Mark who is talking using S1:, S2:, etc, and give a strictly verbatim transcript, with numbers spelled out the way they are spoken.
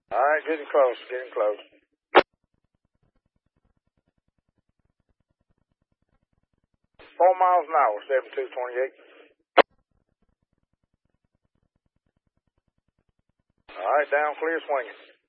S1: All right, getting close, getting close. Four miles an hour, seven two twenty-eight. All right, down clear swinging.